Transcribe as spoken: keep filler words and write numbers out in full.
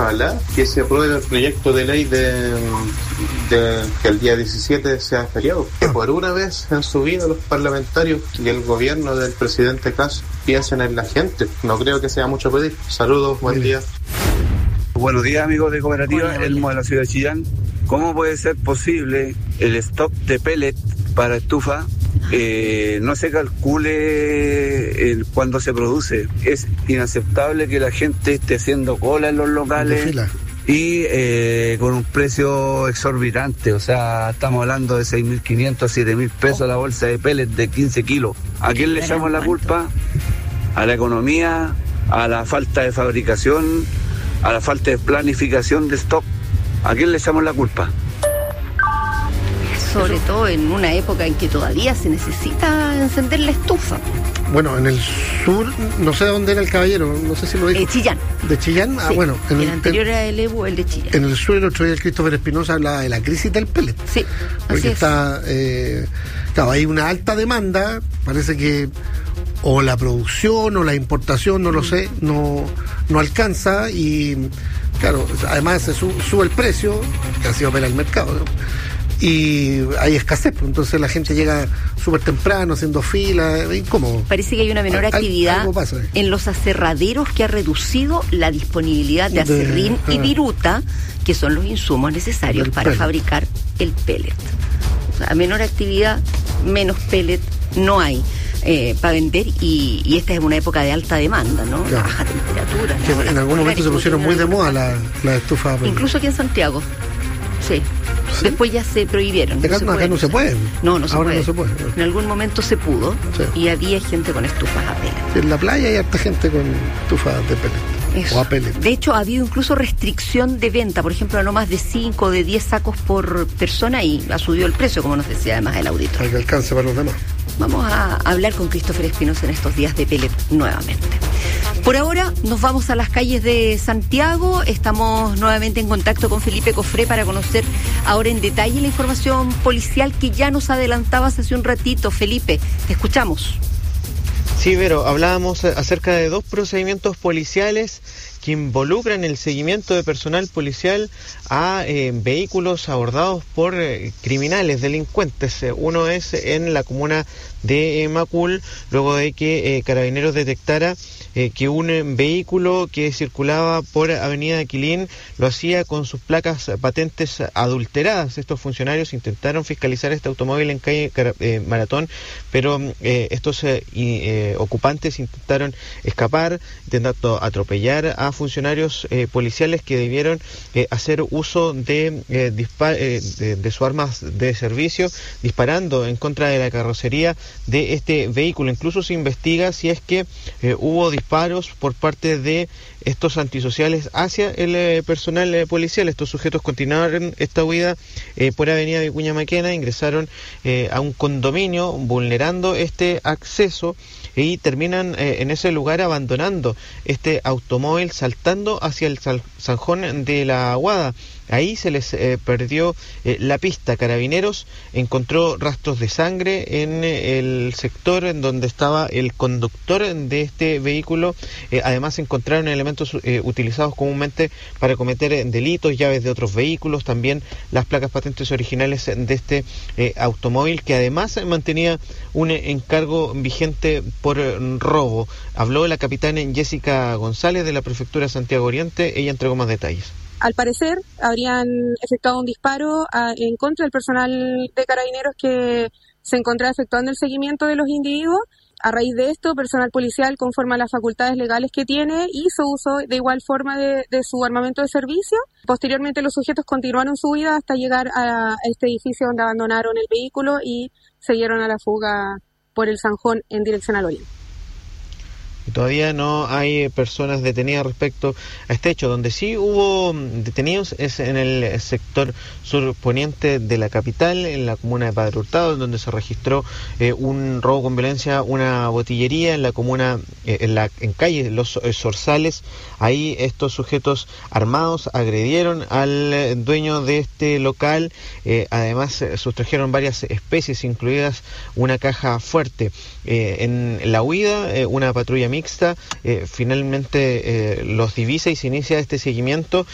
ojalá que se apruebe el proyecto de ley de, de que el día diecisiete sea feriado. Que por una vez en su vida los parlamentarios y el gobierno del presidente Kast piensen en la gente. No creo que sea mucho pedir. Saludos, buen día. Buenos días, amigos de Cooperativa, Elmo de la ciudad de Chillán. ¿Cómo puede ser posible el stock de pellet para estufa eh, no se calcule eh, cuando se produce? Es inaceptable que la gente esté haciendo cola en los locales y eh, con un precio exorbitante. O sea, estamos hablando de seis mil quinientos, siete mil pesos la bolsa de pellet de quince kilos. ¿A quién le echamos la culpa? A la economía, a la falta de fabricación, a la falta de planificación de stock. ¿A quién le echamos la culpa? Sobre todo en una época en que todavía se necesita encender la estufa. Bueno, en el sur, no sé dónde era el caballero, no sé si lo dijo. De Chillán. ¿De Chillán? Ah, sí. bueno. En el, el anterior era el Evo, el de Chillán. En el sur, el otro día el Christopher Espinosa hablaba de la crisis del pellet. Sí, porque así está, eh, claro, hay una alta demanda, parece que o la producción o la importación, no lo sé, no, no alcanza y, claro, además se sube, sube el precio, que ha sido pela el mercado, ¿no? Y hay escasez, pues, entonces la gente llega súper temprano haciendo fila, es incómodo. Parece que hay una menor Al, actividad en los aserraderos que ha reducido la disponibilidad de aserrín de, ah, y viruta, que son los insumos necesarios para pellet. fabricar el pellet. O sea, menor actividad, menos pellet no hay eh, para vender y, y esta es una época de alta demanda, ¿no? Claro. Baja temperatura. Que en, en algún momento se pusieron muy de moda la, la estufa. Incluso aquí en Santiago, sí. ¿Sí? Después ya se prohibieron. No acá, acá no se puede. No, no se Ahora puede. no se puede. En algún momento se pudo, sí. Y había gente con estufas a pellet. Sí, en la playa hay harta gente con estufas de pellet. Eso. O a pellet. De hecho, ha habido incluso restricción de venta, por ejemplo, no más de cinco o de diez sacos por persona y ha subido el precio, como nos decía además el auditor. Para que alcance para los demás. Vamos a hablar con Christopher Espinosa en estos días de pellet nuevamente. Por ahora nos vamos a las calles de Santiago. Estamos nuevamente en contacto con Felipe Cofré para conocer ahora en detalle la información policial que ya nos adelantabas hace un ratito. Felipe, te escuchamos. Sí, Vero, hablábamos acerca de dos procedimientos policiales que involucran el seguimiento de personal policial a eh, vehículos abordados por eh, criminales, delincuentes. Uno es en la comuna de eh, Macul, luego de que eh, Carabineros detectara eh, que un eh, vehículo que circulaba por Avenida Aquilín lo hacía con sus placas patentes adulteradas. Estos funcionarios intentaron fiscalizar este automóvil en calle eh, Maratón, pero eh, estos eh, y, eh, ocupantes intentaron escapar, intentando atropellar a funcionarios eh, policiales que debieron eh, hacer uso de, eh, dispa- eh, de, de sus armas de servicio, disparando en contra de la carrocería de este vehículo. Incluso se investiga si es que eh, hubo disparos por parte de estos antisociales hacia el eh, personal eh, policial. Estos sujetos continuaron esta huida eh, por Avenida Vicuña Maquena, ingresaron eh, a un condominio vulnerando este acceso y terminan eh, en ese lugar abandonando este automóvil, saltando hacia el zanjón de la Aguada. Ahí se les eh, perdió eh, la pista. Carabineros encontró rastros de sangre en eh, el sector en donde estaba el conductor de este vehículo. Eh, además encontraron elementos eh, utilizados comúnmente para cometer eh, delitos, llaves de otros vehículos, también las placas patentes originales de este eh, automóvil, que además mantenía un eh, encargo vigente por eh, robo. Habló la capitana Jessica González de la Prefectura de Santiago Oriente. Ella entregó más detalles. Al parecer, habrían efectuado un disparo a, en contra del personal de Carabineros que se encontraba efectuando el seguimiento de los individuos. A raíz de esto, personal policial, conforme a las facultades legales que tiene, hizo uso de igual forma de, de su armamento de servicio. Posteriormente, los sujetos continuaron su huida hasta llegar a, a este edificio donde abandonaron el vehículo y se dieron a la fuga por el Zanjón en dirección al oriente. Todavía no hay personas detenidas respecto a este hecho. Donde sí hubo detenidos es en el sector surponiente de la capital, en la comuna de Padre Hurtado, donde se registró eh, un robo con violencia, una botillería en la comuna, eh, en la en calle Los eh, Zorzales. Ahí estos sujetos armados agredieron al eh, dueño de este local. Eh, además eh, sustrajeron varias especies, incluidas una caja fuerte. Eh, en la huida, eh, una patrulla mixta eh, finalmente eh, los divisa y se inicia este seguimiento